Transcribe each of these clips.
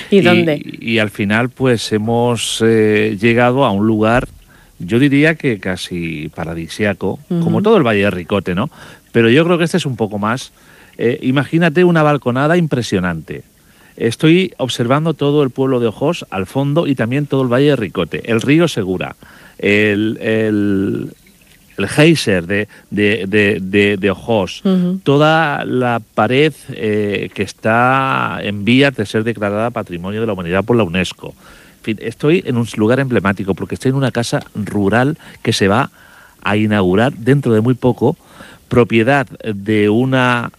¿Y dónde? Y al final pues hemos llegado a un lugar, yo diría que casi paradisíaco, como todo el Valle de Ricote, ¿no? Pero yo creo que este es un poco más. Imagínate una balconada impresionante. Estoy observando todo el pueblo de Ojós al fondo y también todo el Valle de Ricote, el río Segura, el geyser de Ojós, toda la pared que está en vías de ser declarada Patrimonio de la Humanidad por la UNESCO. En fin, estoy en un lugar emblemático porque estoy en una casa rural que se va a inaugurar dentro de muy poco, propiedad de una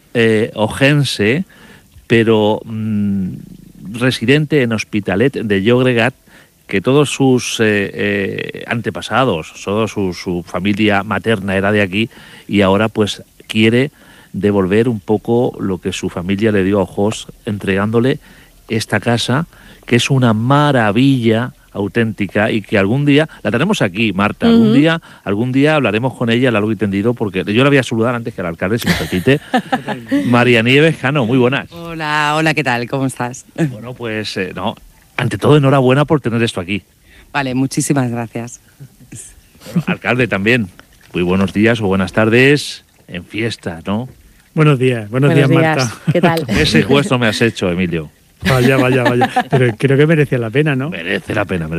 ojense, pero residente en Hospitalet de Llobregat, que todos sus antepasados, toda su familia materna era de aquí, y ahora pues quiere devolver un poco lo que su familia le dio a Ojós, entregándole esta casa, que es una maravilla auténtica y que algún día, la tenemos aquí, Marta, algún día hablaremos con ella largo y tendido, porque yo la voy a saludar antes que al alcalde, si me permite. María Nieves Cano, muy buenas. Hola, ¿qué tal? ¿Cómo estás? Bueno, pues ante todo, enhorabuena por tener esto aquí. Vale, muchísimas gracias. Bueno, alcalde también, muy buenos días o buenas tardes en fiesta, ¿no? Buenos días, Marta. ¿Qué tal? Ese gesto me has hecho, Emilio. Vaya. Pero creo que merecía la pena, ¿no? Merece la pena.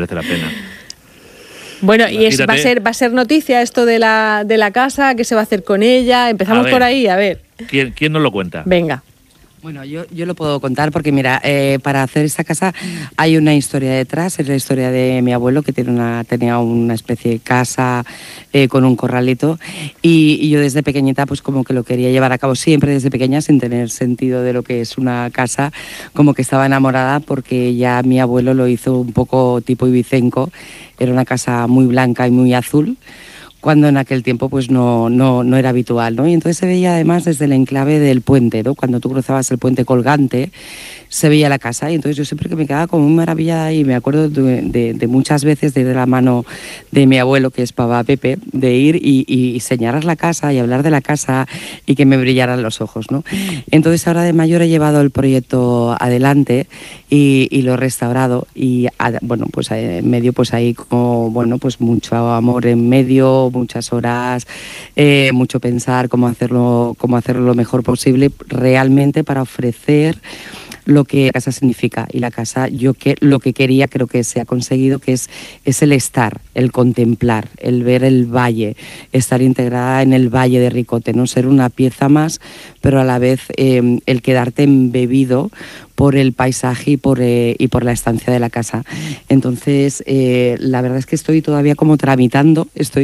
Bueno, y va a ser noticia esto de la casa, ¿qué se va a hacer con ella? Empezamos por ahí, a ver. ¿Quién nos lo cuenta? Venga. Bueno, yo lo puedo contar porque, mira, para hacer esta casa hay una historia detrás. Es la historia de mi abuelo, que tenía una especie de casa con un corralito, y yo desde pequeñita pues como que lo quería llevar a cabo siempre desde pequeña, sin tener sentido de lo que es una casa, como que estaba enamorada porque ya mi abuelo lo hizo un poco tipo ibicenco. Era una casa muy blanca y muy azul, cuando en aquel tiempo pues no era habitual, ¿no? Y entonces se veía además desde el enclave del puente, ¿no? Cuando tú cruzabas el puente colgante, se veía la casa, y entonces yo siempre que me quedaba como muy maravillada, y me acuerdo de muchas veces de ir de la mano de mi abuelo, que es papá Pepe, de ir y señalar la casa y hablar de la casa y que me brillaran los ojos, ¿no? Entonces ahora de mayor he llevado el proyecto adelante y lo he restaurado, y bueno, pues en medio pues hay como, bueno, pues mucho amor en medio, muchas horas, mucho pensar cómo hacerlo lo mejor posible realmente para ofrecer lo que la casa significa. Y la casa, lo que quería, creo que se ha conseguido, que es el estar, el contemplar, el ver el valle, estar integrada en el Valle de Ricote, no ser una pieza más, pero a la vez el quedarte embebido por el paisaje y por la estancia de la casa. Entonces, la verdad es que estoy todavía como tramitando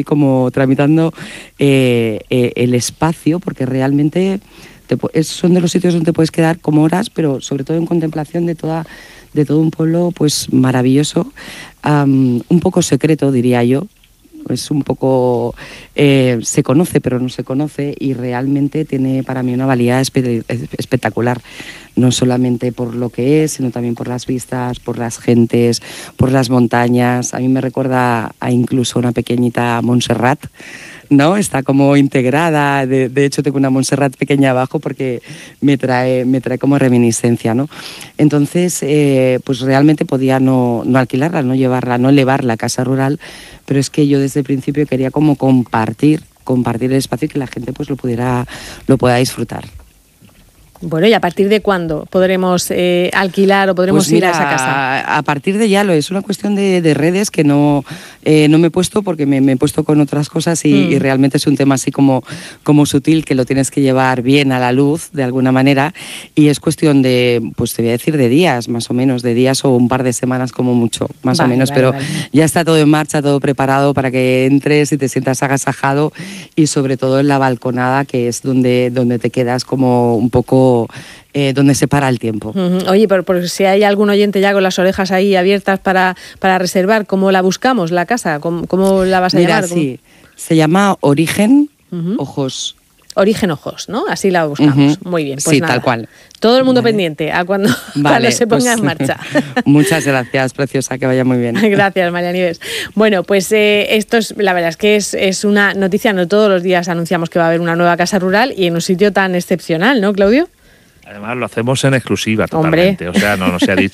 el espacio, porque realmente son de los sitios donde te puedes quedar como horas, pero sobre todo en contemplación de todo un pueblo pues maravilloso, un poco secreto, diría yo. Es un poco, se conoce pero no se conoce, y realmente tiene para mí una valía espectacular, no solamente por lo que es, sino también por las vistas, por las gentes, por las montañas. A mí me recuerda a incluso una pequeñita Montserrat, ¿no? Está como integrada, de hecho tengo una Montserrat pequeña abajo porque me trae como reminiscencia, ¿no? Entonces, pues realmente podía no alquilarla, no llevarla, no elevar la casa rural, pero es que yo desde el principio quería como compartir el espacio y que la gente pues lo pueda disfrutar. Bueno, ¿y a partir de cuándo podremos alquilar o podremos ir a esa casa? A partir de ya es una cuestión de redes que no me he puesto, porque me he puesto con otras cosas y realmente es un tema así como sutil, que lo tienes que llevar bien a la luz de alguna manera, y es cuestión de, pues te voy a decir, de días más o menos, de días o un par de semanas como mucho, más o menos, pero ya está todo en marcha, todo preparado para que entres y te sientas agasajado, y sobre todo en la balconada, que es donde te quedas como un poco donde se para el tiempo. Oye, por si hay algún oyente ya con las orejas ahí abiertas para reservar, ¿cómo la buscamos, la casa? ¿Cómo la vas a llamar? Sí, se llama Origen Ojós. Origen Ojós, ¿no? Así la buscamos. Muy bien, pues sí, nada. tal cual. Todo el mundo pendiente a cuando se ponga en marcha. Muchas gracias, preciosa, que vaya muy bien. Gracias, María Nieves. Bueno, pues esto es, la verdad es que es una noticia. No todos los días anunciamos que va a haber una nueva casa rural y en un sitio tan excepcional, ¿no, Claudio? Además lo hacemos en exclusiva totalmente. Hombre. O sea, no se ha dicho